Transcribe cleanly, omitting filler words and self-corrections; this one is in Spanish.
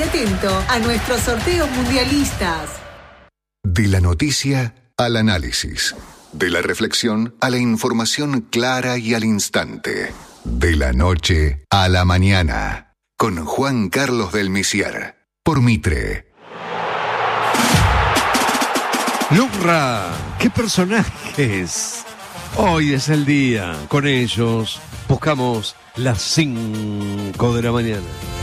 atento a nuestros sorteos mundialistas. De la noticia al análisis. De la reflexión a la información clara y al instante. De la noche a la mañana. Con Juan Carlos del Misier. Por Mitre. Lucra, qué personajes. Hoy es el día. Con ellos buscamos las 5 de la mañana.